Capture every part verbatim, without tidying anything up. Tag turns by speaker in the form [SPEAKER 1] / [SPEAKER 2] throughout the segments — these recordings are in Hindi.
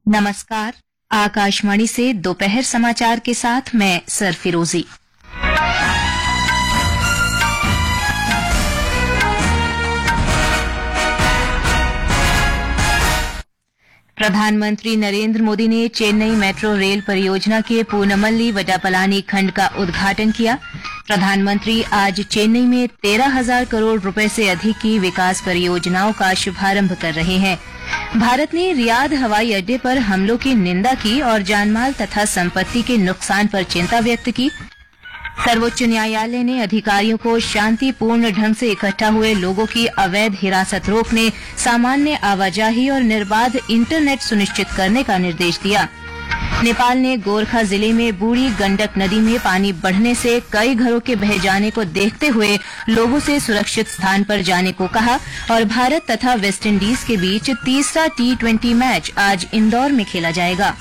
[SPEAKER 1] नमस्कार, आकाशवाणी से दोपहर समाचार के साथ मैं सरफिरोजी। प्रधानमंत्री नरेंद्र मोदी ने चेन्नई मेट्रो रेल परियोजना के पूनमल्ली वडापलानी खंड का उद्घाटन किया। प्रधानमंत्री आज चेन्नई में तेरह हजार करोड़ रुपए से अधिक की विकास परियोजनाओं का शुभारंभ कर रहे हैं। भारत ने रियाद हवाई अड्डे पर हमलों की निंदा की और जानमाल तथा संपत्ति के नुकसान पर चिंता व्यक्त की। सर्वोच्च न्यायालय ने अधिकारियों को शांतिपूर्ण ढंग से इकट्ठा हुए लोगों की अवैध हिरासत रोकने, सामान्य आवाजाही और निर्बाध इंटरनेट सुनिश्चित करने का निर्देश दिया। नेपाल ने गोरखा जिले में बूढ़ी गंडक नदी में पानी बढ़ने से कई घरों के बह जाने को देखते हुए लोगों से सुरक्षित स्थान पर जाने को कहा और भारत तथा वेस्टइंडीज के बीच तीसरा टी ट्वेंटी मैच आज इंदौर में खेला जाएगा।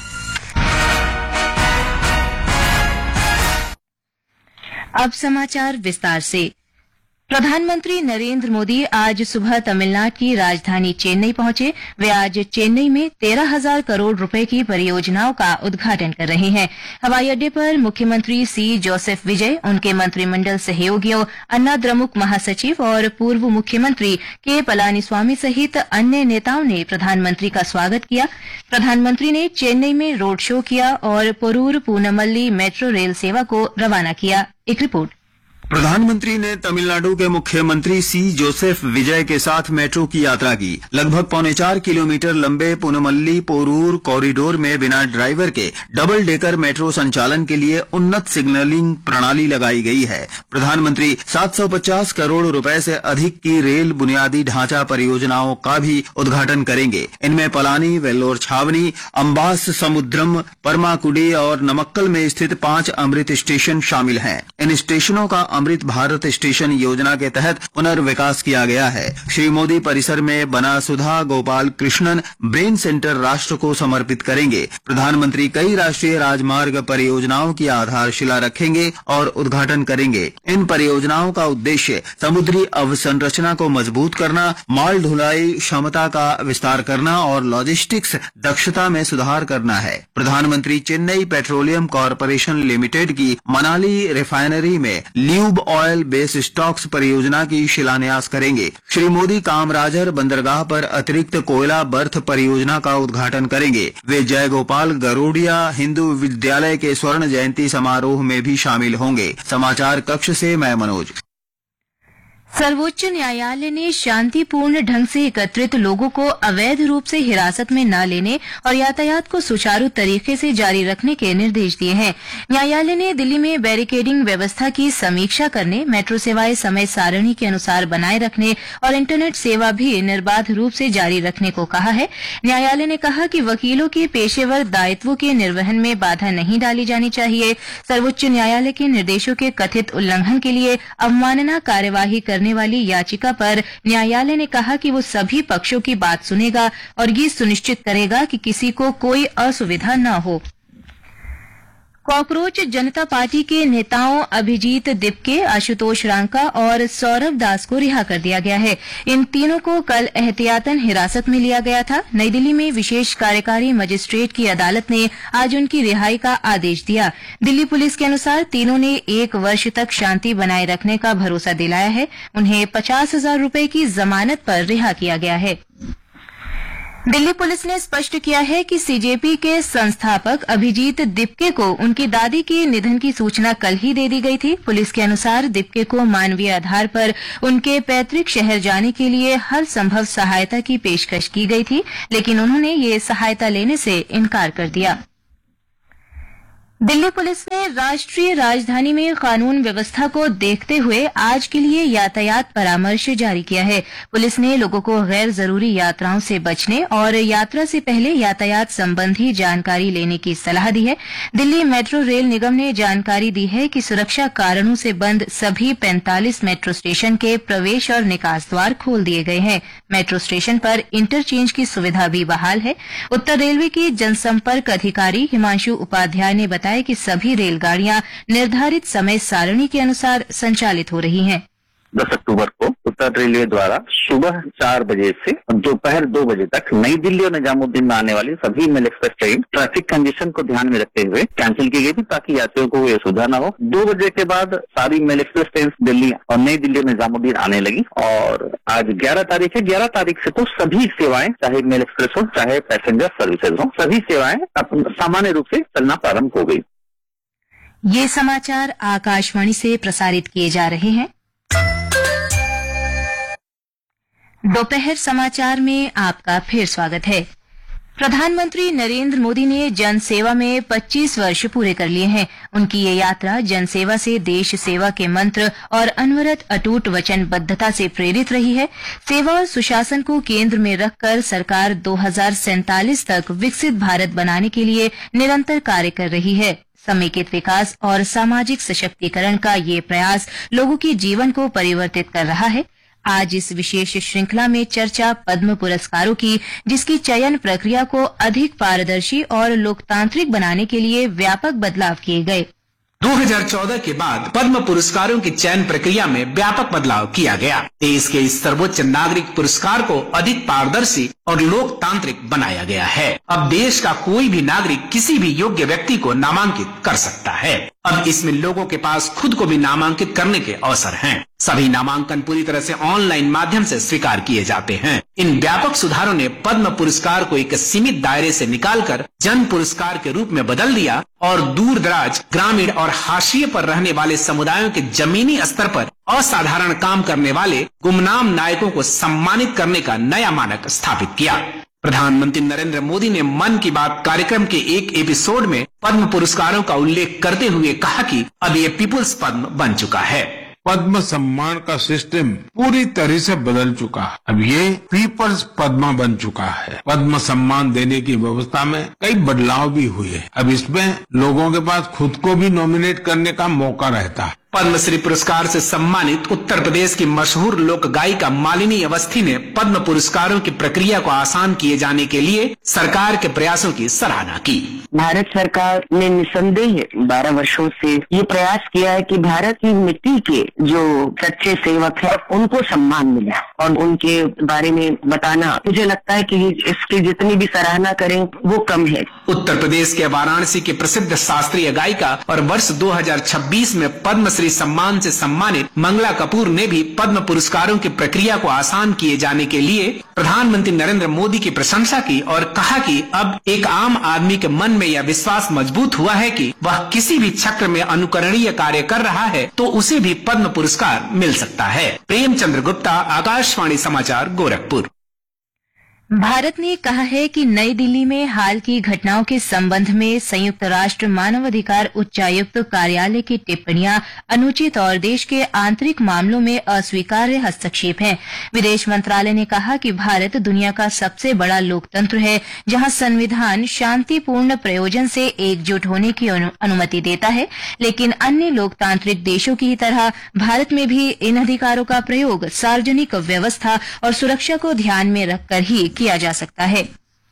[SPEAKER 1] अब समाचार विस्तार से। प्रधानमंत्री नरेंद्र मोदी आज सुबह तमिलनाडु की राजधानी चेन्नई पहुंचे। वे आज चेन्नई में तेरह हजार करोड़ रुपए की परियोजनाओं का उद्घाटन कर रहे हैं। हवाई अड्डे पर मुख्यमंत्री सी जोसेफ विजय, उनके मंत्रिमंडल सहयोगियों, अन्ना द्रमुक महासचिव और पूर्व मुख्यमंत्री के पलानीस्वामी सहित अन्य नेताओं ने प्रधानमंत्री का स्वागत किया। प्रधानमंत्री ने चेन्नई में रोड शो किया और पोरूर पूनमल्ली मेट्रो रेल सेवा को रवाना किया। एक रिपोर्ट।
[SPEAKER 2] प्रधानमंत्री ने तमिलनाडु के मुख्यमंत्री सी जोसेफ विजय के साथ मेट्रो की यात्रा की। लगभग पौने चार किलोमीटर लंबे पूनमल्ली पोरूर कॉरिडोर में बिना ड्राइवर के डबल डेकर मेट्रो संचालन के लिए उन्नत सिग्नलिंग प्रणाली लगाई गई है। प्रधानमंत्री सात सौ पचास करोड़ रुपए से अधिक की रेल बुनियादी ढांचा परियोजनाओं का भी उद्घाटन करेंगे। इनमें पलानी, वेल्लोर छावनी, अम्बास समुद्रम, परमाकुडी और नमक्कल में स्थित पांच अमृत स्टेशन शामिल हैं। इन स्टेशनों का अमृत भारत स्टेशन योजना के तहत पुनर्विकास किया गया है। श्री मोदी परिसर में बना सुधा गोपाल कृष्णन ब्रेन सेंटर राष्ट्र को समर्पित करेंगे। प्रधानमंत्री कई राष्ट्रीय राजमार्ग परियोजनाओं की आधारशिला रखेंगे और उद्घाटन करेंगे। इन परियोजनाओं का उद्देश्य समुद्री अवसंरचना को मजबूत करना, माल ढुलाई क्षमता का विस्तार करना और लॉजिस्टिक्स दक्षता में सुधार करना है। प्रधानमंत्री चेन्नई पेट्रोलियम कॉरपोरेशन लिमिटेड की मनाली रिफाइनरी में ल्यूब ऑयल बेस स्टॉक्स परियोजना की शिलान्यास करेंगे। श्री मोदी कामराजर बंदरगाह पर अतिरिक्त कोयला बर्थ परियोजना का उद्घाटन करेंगे। वे जयगोपाल गरोडिया हिंदू विद्यालय के स्वर्ण जयंती समारोह में भी शामिल होंगे। समाचार कक्ष से मैं मनोज।
[SPEAKER 1] सर्वोच्च न्यायालय ने शांतिपूर्ण ढंग से एकत्रित लोगों को अवैध रूप से हिरासत में न लेने और यातायात को सुचारू तरीके से जारी रखने के निर्देश दिए हैं। न्यायालय ने दिल्ली में बैरिकेडिंग व्यवस्था की समीक्षा करने, मेट्रो सेवाएं समय सारणी के अनुसार बनाए रखने और इंटरनेट सेवा भी निर्बाध रूप से जारी रखने को कहा है। न्यायालय ने कहा कि वकीलों के पेशेवर दायित्वों के निर्वहन में बाधा नहीं डाली जानी चाहिए। सर्वोच्च न्यायालय के निर्देशों के कथित उल्लंघन के लिए अवमानना कार्यवाही करने वाली याचिका पर न्यायालय ने कहा कि वो सभी पक्षों की बात सुनेगा और ये सुनिश्चित करेगा कि किसी को कोई असुविधा न हो। कॉकरोच जनता पार्टी के नेताओं अभिजीत दिपके, आशुतोष रांका और सौरभ दास को रिहा कर दिया गया है। इन तीनों को कल एहतियातन हिरासत में लिया गया था। नई दिल्ली में विशेष कार्यकारी मजिस्ट्रेट की अदालत ने आज उनकी रिहाई का आदेश दिया। दिल्ली पुलिस के अनुसार तीनों ने एक वर्ष तक शांति बनाए रखने का भरोसा दिलाया है। उन्हें पचास हजार रूपये की जमानत पर रिहा किया गया है। दिल्ली पुलिस ने स्पष्ट किया है कि सीजेपी के संस्थापक अभिजीत दिपके को उनकी दादी के निधन की सूचना कल ही दे दी गई थी। पुलिस के अनुसार दिपके को मानवीय आधार पर उनके पैतृक शहर जाने के लिए हर संभव सहायता की पेशकश की गई थी, लेकिन उन्होंने ये सहायता लेने से इनकार कर दिया। दिल्ली पुलिस ने राष्ट्रीय राजधानी में कानून व्यवस्था को देखते हुए आज के लिए यातायात परामर्श जारी किया है। पुलिस ने लोगों को गैर जरूरी यात्राओं से बचने और यात्रा से पहले यातायात संबंधी जानकारी लेने की सलाह दी है। दिल्ली मेट्रो रेल निगम ने जानकारी दी है कि सुरक्षा कारणों से बंद सभी पैंतालीस मेट्रो स्टेशन के प्रवेश और निकास द्वार खोल दिए गए हैं। मेट्रो स्टेशन पर इंटरचेंज की सुविधा भी बहाल है। उत्तर रेलवे के जनसंपर्क अधिकारी हिमांशु उपाध्याय ने बताया कि सभी रेलगाड़ियां निर्धारित समय सारणी के अनुसार संचालित हो रही हैं।
[SPEAKER 3] दस अक्टूबर को उत्तर रेलवे द्वारा सुबह चार बजे से दोपहर दो बजे तक नई दिल्ली और निजामुद्दीन में आने वाली सभी mail express train traffic condition को ध्यान में रखते हुए कैंसिल की गई थी, ताकि यात्रियों को ये सुविधा न हो। दो बजे के बाद सारी मेल एक्सप्रेस ट्रेन दिल्ली और नई दिल्ली और निजामुद्दीन आने लगी और आज ग्यारह तारीख है। ग्यारह तारीख से तो सभी सेवाएं, चाहे मेल एक्सप्रेस हो चाहे पैसेंजर सर्विसेज हो, सभी सेवाएं सामान्य रूप से चलना प्रारंभ हो गई।
[SPEAKER 1] ये समाचार आकाशवाणी से प्रसारित किए जा रहे हैं। दोपहर समाचार में आपका फिर स्वागत है। प्रधानमंत्री नरेंद्र मोदी ने जन सेवा में पच्चीस वर्ष पूरे कर लिए हैं। उनकी ये यात्रा जन सेवा से देश सेवा के मंत्र और अनवरत अटूट वचनबद्धता से प्रेरित रही है। सेवा और सुशासन को केंद्र में रखकर सरकार दो हज़ार सैंतालीस तक विकसित भारत बनाने के लिए निरंतर कार्य कर रही है। समेकित विकास और सामाजिक सशक्तिकरण का ये प्रयास लोगों के जीवन को परिवर्तित कर रहा है। आज इस विशेष श्रृंखला में चर्चा पद्म पुरस्कारों की, जिसकी चयन प्रक्रिया को अधिक पारदर्शी और लोकतांत्रिक बनाने के लिए व्यापक बदलाव किए गए।
[SPEAKER 4] दो हज़ार चौदह के बाद पद्म पुरस्कारों की चयन प्रक्रिया में व्यापक बदलाव किया गया। देश के इस सर्वोच्च नागरिक पुरस्कार को अधिक पारदर्शी और लोकतांत्रिक बनाया गया है। अब देश का कोई भी नागरिक किसी भी योग्य व्यक्ति को नामांकित कर सकता है। अब इसमें लोगों के पास खुद को भी नामांकित करने के अवसर हैं। सभी नामांकन पूरी तरह से ऑनलाइन माध्यम से स्वीकार किए जाते हैं। इन व्यापक सुधारों ने पद्म पुरस्कार को एक सीमित दायरे से निकालकर जन पुरस्कार के रूप में बदल दिया और दूर दराज, ग्रामीण और हाशिए पर रहने वाले समुदायों के जमीनी स्तर पर असाधारण काम करने वाले गुमनाम नायकों को सम्मानित करने का नया मानक स्थापित किया। प्रधानमंत्री नरेंद्र मोदी ने मन की बात कार्यक्रम के एक एपिसोड में पद्म पुरस्कारों का उल्लेख करते हुए कहा कि अब ये पीपुल्स पद्म बन चुका है।
[SPEAKER 5] पद्म सम्मान का सिस्टम पूरी तरह से बदल चुका है। अब ये पीपल्स पद्मा बन चुका है। पद्म सम्मान देने की व्यवस्था में कई बदलाव भी हुए। अब इसमें लोगों के पास खुद को भी नॉमिनेट करने का मौका रहता है।
[SPEAKER 4] पद्मश्री पुरस्कार से सम्मानित उत्तर प्रदेश की मशहूर लोक गायिका मालिनी अवस्थी ने पद्म पुरस्कारों की प्रक्रिया को आसान किए जाने के लिए सरकार के प्रयासों की सराहना की।
[SPEAKER 6] भारत सरकार ने निसंदेह बारह वर्षों से ये प्रयास किया है कि भारत की मिट्टी के जो सच्चे सेवक है उनको सम्मान मिले और उनके बारे में बताना, मुझे लगता है कि इसकी जितनी भी सराहना करें वो कम है।
[SPEAKER 4] उत्तर प्रदेश के वाराणसी के प्रसिद्ध शास्त्रीय गायिका और वर्ष दो हज़ार छब्बीस में पद्मश्री सम्मान से सम्मानित मंगला कपूर ने भी पद्म पुरस्कारों की प्रक्रिया को आसान किए जाने के लिए प्रधानमंत्री नरेंद्र मोदी की प्रशंसा की और कहा कि अब एक आम आदमी के मन में यह विश्वास मजबूत हुआ है कि वह किसी भी क्षेत्र में अनुकरणीय कार्य कर रहा है तो उसे भी पद्म पुरस्कार मिल सकता है। प्रेमचंद्र गुप्ता, आकाशवाणी समाचार, गोरखपुर।
[SPEAKER 1] भारत ने कहा है कि नई दिल्ली में हाल की घटनाओं के संबंध में संयुक्त राष्ट्र मानवाधिकार उच्चायुक्त कार्यालय की टिप्पणियां अनुचित और देश के आंतरिक मामलों में अस्वीकार्य हस्तक्षेप हैं। विदेश मंत्रालय ने कहा कि भारत दुनिया का सबसे बड़ा लोकतंत्र है, जहां संविधान शांतिपूर्ण प्रयोजन से एकजुट होने की अनु, अनुमति देता है, लेकिन अन्य लोकतांत्रिक देशों की तरह भारत में भी इन अधिकारों का प्रयोग सार्वजनिक व्यवस्था और सुरक्षा को ध्यान में रखकर ही किया जा सकता है।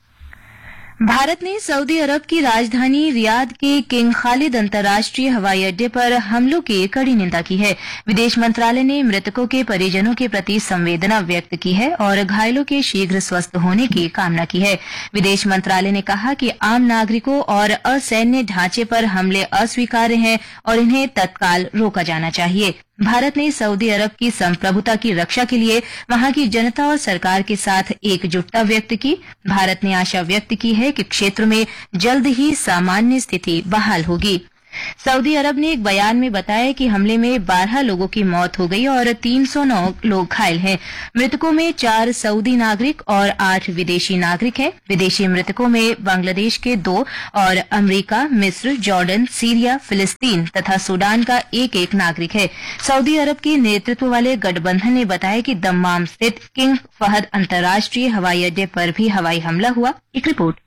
[SPEAKER 1] भारत ने सऊदी अरब की राजधानी रियाद के किंग खालिद अंतर्राष्ट्रीय हवाई अड्डे पर हमलों की कड़ी निंदा की है। विदेश मंत्रालय ने मृतकों के परिजनों के प्रति संवेदना व्यक्त की है और घायलों के शीघ्र स्वस्थ होने की कामना की है। विदेश मंत्रालय ने कहा कि आम नागरिकों और असैन्य ढांचे पर हमले अस्वीकार्य हैं और इन्हें तत्काल रोका जाना चाहिए। भारत ने सऊदी अरब की संप्रभुता की रक्षा के लिए वहां की जनता और सरकार के साथ एकजुटता व्यक्त की। भारत ने आशा व्यक्त की है कि क्षेत्र में जल्द ही सामान्य स्थिति बहाल होगी। सऊदी अरब ने एक बयान में बताया कि हमले में बारह लोगों की मौत हो गई और तीन सौ नौ लोग घायल हैं। मृतकों में चार सऊदी नागरिक और आठ विदेशी नागरिक हैं। विदेशी मृतकों में बांग्लादेश के दो और अमेरिका, मिस्र, जॉर्डन, सीरिया, फिलिस्तीन तथा सूडान का एक एक नागरिक है। सऊदी अरब के नेतृत्व वाले गठबंधन ने बताया कि दम्माम स्थित किंग फहद अंतर्राष्ट्रीय हवाई अड्डे पर भी हवाई हमला हुआ। एक रिपोर्ट।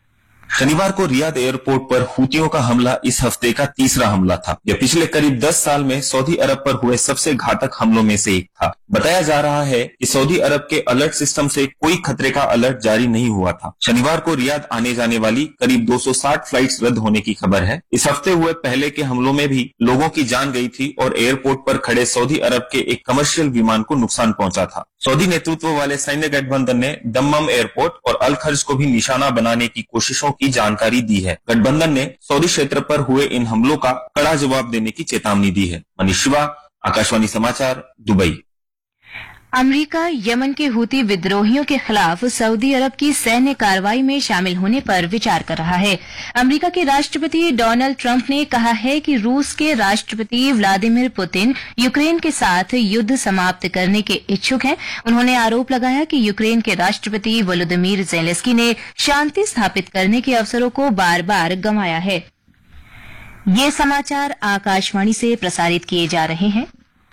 [SPEAKER 7] शनिवार को रियाद एयरपोर्ट पर हूतियों का हमला इस हफ्ते का तीसरा हमला था। यह पिछले करीब दस साल में सऊदी अरब पर हुए सबसे घातक हमलों में से एक था। बताया जा रहा है कि सऊदी अरब के अलर्ट सिस्टम से कोई खतरे का अलर्ट जारी नहीं हुआ था। शनिवार को रियाद आने जाने वाली करीब दो सौ साठ फ्लाइट्स रद्द होने की खबर है। इस हफ्ते हुए पहले के हमलों में भी लोगों की जान गई थी और एयरपोर्ट पर खड़े सऊदी अरब के एक कमर्शियल विमान को नुकसान पहुंचा था। सऊदी नेतृत्व वाले सैन्य गठबंधन ने दम्मम एयरपोर्ट और अल खर्ज को भी निशाना बनाने की कोशिशों की जानकारी दी है। गठबंधन ने सऊदी क्षेत्र पर हुए इन हमलों का कड़ा जवाब देने की चेतावनी दी है। मनीष शिवा, आकाशवाणी समाचार, दुबई।
[SPEAKER 1] अमेरिका यमन के हूती विद्रोहियों के खिलाफ सऊदी अरब की सैन्य कार्रवाई में शामिल होने पर विचार कर रहा है। अमेरिका के राष्ट्रपति डोनाल्ड ट्रंप ने कहा है कि रूस के राष्ट्रपति व्लादिमीर पुतिन यूक्रेन के साथ युद्ध समाप्त करने के इच्छुक हैं। उन्होंने आरोप लगाया कि यूक्रेन के राष्ट्रपति वोलोदिमीर ज़ेलेंस्की ने शांति स्थापित करने के अवसरों को बार बार गंवाया है। ये समाचार आकाशवाणी से प्रसारित किए जा रहे हैं।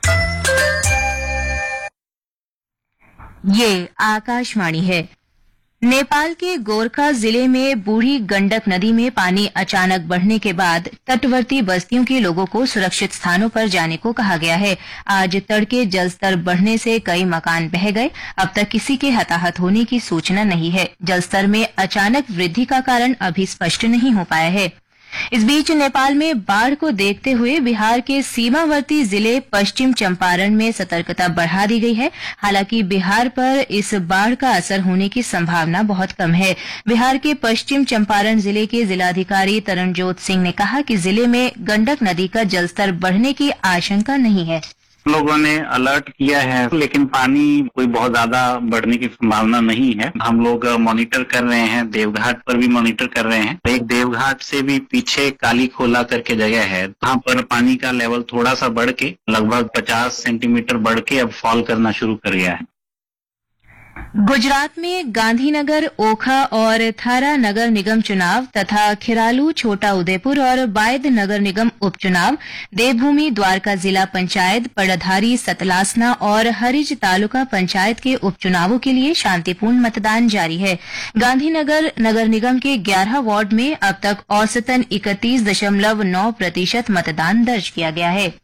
[SPEAKER 1] ये आकाशवाणी है। नेपाल के गोरखा जिले में बूढ़ी गंडक नदी में पानी अचानक बढ़ने के बाद तटवर्ती बस्तियों के लोगों को सुरक्षित स्थानों पर जाने को कहा गया है। आज तड़के जलस्तर बढ़ने से कई मकान बह गए। अब तक किसी के हताहत होने की सूचना नहीं है। जलस्तर में अचानक वृद्धि का कारण अभी स्पष्ट नहीं हो पाया है। इस बीच नेपाल में बाढ़ को देखते हुए बिहार के सीमावर्ती जिले पश्चिम चंपारण में सतर्कता बढ़ा दी गई है। हालांकि बिहार पर इस बाढ़ का असर होने की संभावना बहुत कम है। बिहार के पश्चिम चंपारण जिले के जिलाधिकारी तरनजोत सिंह ने कहा कि जिले में गंडक नदी का जलस्तर बढ़ने की आशंका नहीं है।
[SPEAKER 3] लोगों ने अलर्ट किया है, लेकिन पानी कोई बहुत ज्यादा बढ़ने की संभावना नहीं है। हम लोग मॉनिटर कर रहे हैं, देवघाट पर भी मॉनिटर कर रहे हैं। एक देवघाट से भी पीछे काली खोला करके जगह है, वहाँ पर पानी का लेवल थोड़ा सा बढ़ के लगभग पचास सेंटीमीटर बढ़ के अब फॉल करना शुरू कर गया है।
[SPEAKER 1] गुजरात में गांधीनगर, ओखा और थारा नगर निगम चुनाव तथा खिरालू, छोटा उदेपुर और बायद नगर निगम उपचुनाव, देवभूमि द्वारका जिला पंचायत, पड़धारी, सतलासना और हरिज तालुका पंचायत के उपचुनावों के लिए शांतिपूर्ण मतदान जारी है। गांधीनगर नगर निगम के ग्यारह वार्ड में अब तक औसतन इकतीस दशमलव नौ प्रतिशत मतदान दर्ज किया गया है।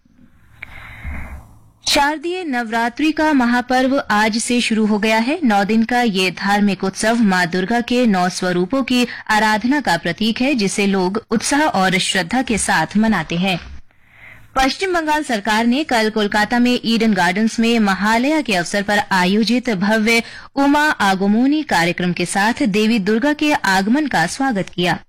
[SPEAKER 1] शारदीय नवरात्रि का महापर्व आज से शुरू हो गया है। नौ दिन का ये धार्मिक उत्सव मां दुर्गा के नौ स्वरूपों की आराधना का प्रतीक है, जिसे लोग उत्साह और श्रद्धा के साथ मनाते हैं। पश्चिम बंगाल सरकार ने कल कोलकाता में ईडन गार्डन्स में महालया के अवसर पर आयोजित भव्य उमा आगमनी कार्यक्रम के साथ देवी दुर्गा के आगमन का स्वागत किया।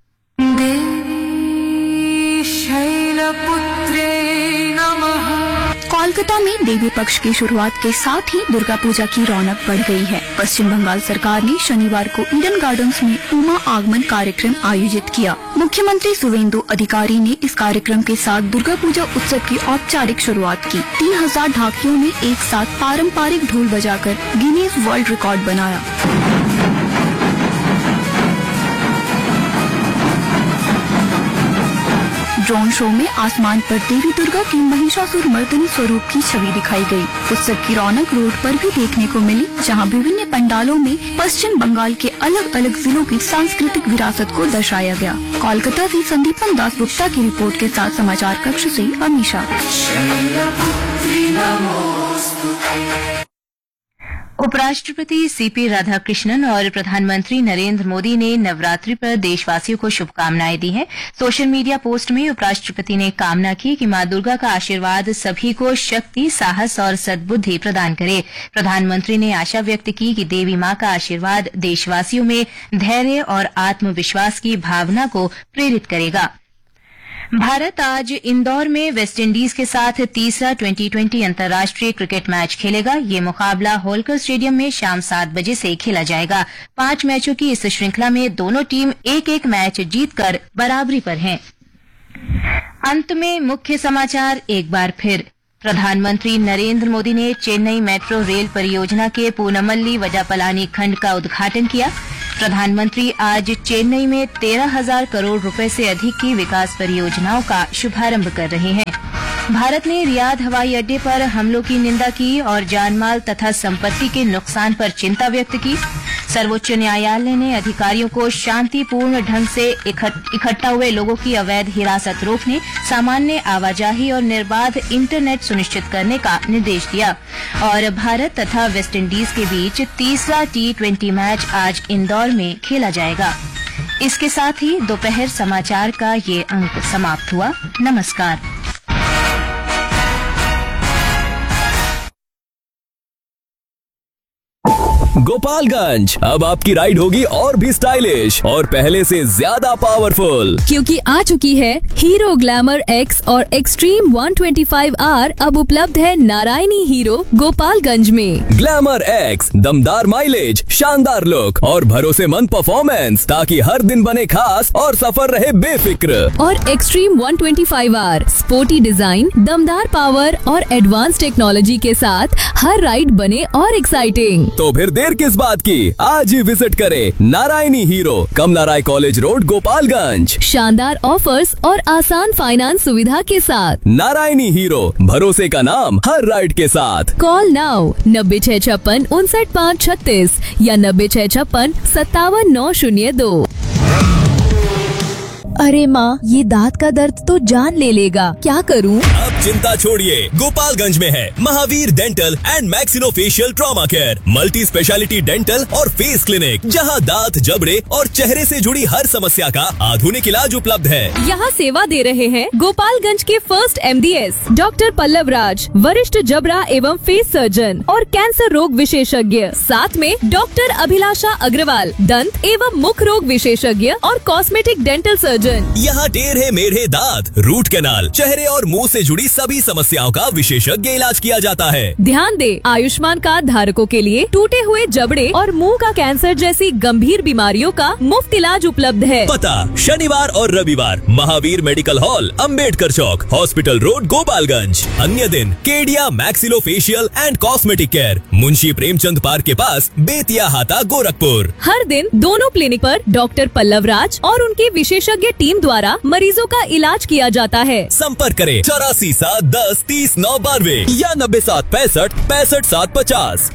[SPEAKER 8] कोलकाता में देवी पक्ष की शुरुआत के साथ ही दुर्गा पूजा की रौनक बढ़ गई है। पश्चिम बंगाल सरकार ने शनिवार को ईडन गार्डन्स में उमा आगमन कार्यक्रम आयोजित किया। मुख्यमंत्री सुवेंदु अधिकारी ने इस कार्यक्रम के साथ दुर्गा पूजा उत्सव की औपचारिक शुरुआत की। तीन हजार ढाकियों ने एक साथ पारंपरिक ढोल बजाकर गिनीज वर्ल्ड रिकॉर्ड बनाया। ड्रोन शो में आसमान पर देवी दुर्गा की महिषासुर मर्दनी स्वरूप की छवि दिखाई गई। उत्सव की रौनक रोड पर भी देखने को मिली, जहां विभिन्न पंडालों में पश्चिम बंगाल के अलग अलग जिलों की सांस्कृतिक विरासत को दर्शाया गया। कोलकाता से संदीपन दास गुप्ता की रिपोर्ट के साथ समाचार कक्ष से अमीशा।
[SPEAKER 1] उपराष्ट्रपति सीपी राधाकृष्णन और प्रधानमंत्री नरेंद्र मोदी ने नवरात्रि पर देशवासियों को शुभकामनाएं दी हैं। सोशल मीडिया पोस्ट में उपराष्ट्रपति ने कामना की कि मां दुर्गा का आशीर्वाद सभी को शक्ति, साहस और सद्बुद्धि प्रदान करे। प्रधानमंत्री ने आशा व्यक्त की कि देवी मां का आशीर्वाद देशवासियों में धैर्य और आत्मविश्वास की भावना को प्रेरित करेगा। भारत आज इंदौर में वेस्टइंडीज के साथ तीसरा ट्वेंटी ट्वेंटी अंतर्राष्ट्रीय क्रिकेट मैच खेलेगा। ये मुकाबला होलकर स्टेडियम में शाम सात बजे से खेला जाएगा। पांच मैचों की इस श्रृंखला में दोनों टीम एक एक मैच जीतकर बराबरी पर हैं। अंत में मुख्य समाचार एक बार फिर। प्रधानमंत्री नरेंद्र मोदी ने चेन्नई मेट्रो रेल परियोजना के पूनमल्ली वडापलानी खंड का उद्घाटन किया। प्रधानमंत्री आज चेन्नई में तेरह हजार करोड़ रुपए से अधिक की विकास परियोजनाओं का शुभारंभ कर रहे हैं। भारत ने रियाद हवाई अड्डे पर हमलों की निंदा की और जानमाल तथा संपत्ति के नुकसान पर चिंता व्यक्त की। सर्वोच्च न्यायालय ने अधिकारियों को शांतिपूर्ण ढंग से इकट्ठा हुए लोगों की अवैध हिरासत रोकने, सामान्य आवाजाही और निर्बाध इंटरनेट सुनिश्चित करने का निर्देश दिया। और भारत तथा वेस्टइंडीज के बीच तीसरा टी ट्वेंटी मैच आज इंदौर में खेला जाएगा। इसके साथ ही दोपहर समाचार का ये अंक समाप्त हुआ। नमस्कार।
[SPEAKER 9] गोपालगंज, अब आपकी राइड होगी और भी स्टाइलिश और पहले से ज्यादा पावरफुल,
[SPEAKER 10] क्योंकि आ चुकी है हीरो ग्लैमर एक्स और extreme one twenty five are अब उपलब्ध है नारायणी हीरो गोपालगंज में।
[SPEAKER 9] ग्लैमर एक्स, दमदार माइलेज, शानदार लुक और भरोसेमंद परफॉर्मेंस, ताकि हर दिन बने खास और सफर रहे बेफिक्र।
[SPEAKER 10] और extreme one twenty five are sporty design, दमदार पावर और एडवांस टेक्नोलॉजी के साथ हर राइड बने और एक्साइटिंग।
[SPEAKER 9] तो फिर देर किस बात की, आज ही विजिट करें नारायणी हीरो, कमला राय कॉलेज रोड, गोपालगंज।
[SPEAKER 10] शानदार ऑफर्स और आसान फाइनेंस सुविधा के साथ।
[SPEAKER 9] नारायणी हीरो, भरोसे का नाम हर राइड के साथ।
[SPEAKER 10] कॉल नाउ नब्बे छह छप्पन उनसठ पाँच छत्तीस या नब्बे छह छप्पन सत्तावन नौ शून्य दो। अरे माँ, ये दांत का दर्द तो जान ले लेगा, क्या करूँ?
[SPEAKER 9] अब चिंता छोड़िए, गोपालगंज में है Mahavir dental and maxillofacial trauma care, multi speciality dental और फेस क्लिनिक, जहां दांत, जबड़े और चेहरे से जुड़ी हर समस्या का आधुनिक इलाज उपलब्ध है।
[SPEAKER 10] यहाँ सेवा दे रहे हैं गोपालगंज के first M D S doctor Pallav राज, वरिष्ठ जबड़ा एवं फेस सर्जन और कैंसर रोग विशेषज्ञ, साथ में डॉक्टर अभिलाषा अग्रवाल, दंत एवं मुख रोग विशेषज्ञ और कॉस्मेटिक डेंटल सर्जन।
[SPEAKER 9] यहाँ टेढ़े मेढ़े दांत, रूट कैनाल, चेहरे और मुंह से जुड़ी सभी समस्याओं का विशेषज्ञ इलाज किया जाता है।
[SPEAKER 10] ध्यान दे, आयुष्मान कार्ड धारकों के लिए टूटे हुए जबड़े और मुंह का कैंसर जैसी गंभीर बीमारियों का मुफ्त इलाज उपलब्ध है।
[SPEAKER 9] पता, शनिवार और रविवार महावीर मेडिकल हॉल, अंबेडकर चौक, हॉस्पिटल रोड, गोपालगंज। अन्य दिन Kedia maxillofacial and cosmetic care, Munshi Premchand park के पास, बेतिया हाता, गोरखपुर।
[SPEAKER 10] हर दिन दोनों क्लिनिक पर डॉक्टर पल्लव राज और उनके विशेषज्ञ टीम द्वारा मरीजों का इलाज किया जाता है।
[SPEAKER 9] संपर्क करें चौरासी सात दस तीस नौ बानवे या नब्बे सात पैंसठ पैंसठ सात पचास।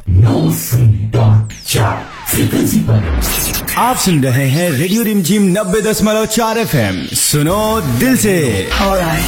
[SPEAKER 11] आप सुन रहे हैं रेडियो रिमझिम नब्बे दशमलव चार एफ एम। सुनो दिल से।